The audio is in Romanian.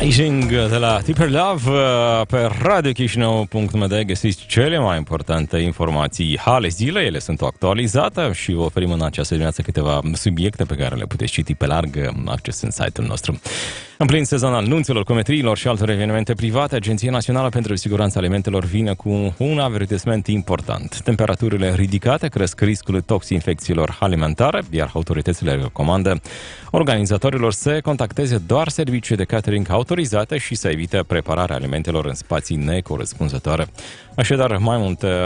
Aging de la Tipper Love pe radiochișinău.md găsiți cele mai importante informații ale zilei, ele sunt actualizate și vă oferim în această dimineață câteva subiecte pe care le puteți citi pe larg accesând site-ul nostru. În plin sezon al nunților, cometriilor și altor evenimente private, Agenția Națională pentru Siguranța Alimentelor vine cu un avertisment important. Temperaturile ridicate cresc riscul toxinfecțiilor alimentare, iar autoritățile recomandă organizatorilor să contacteze doar servicii de catering autorizate și să evite prepararea alimentelor în spații necorespunzătoare. Așadar, mai multe